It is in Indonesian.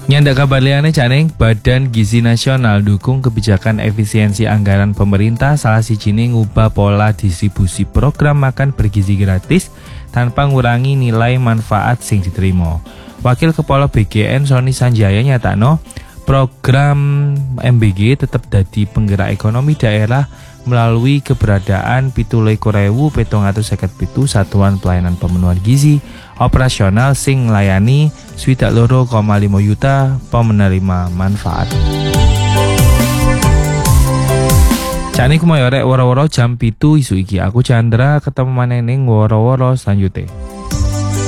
Nyandak kabar liyane Caning, Badan Gizi Nasional dukung kebijakan efisiensi anggaran pemerintah salah sijine ngubah pola distribusi program makan bergizi gratis tanpa ngurangi nilai manfaat sing diterima. Wakil Kepala BGN Sony Sanjaya nyatakno program MBG tetap dadi penggerak ekonomi daerah melalui keberadaan 17.757 satuan pelayanan pemenuhan gizi operasional sing nglayani 2,5 juta pemenerima manfaat. Cani kumayorek woro-woro jam 7 isu iki. Aku Chandra, ketemu maneh ning woro-woro selanjutnya.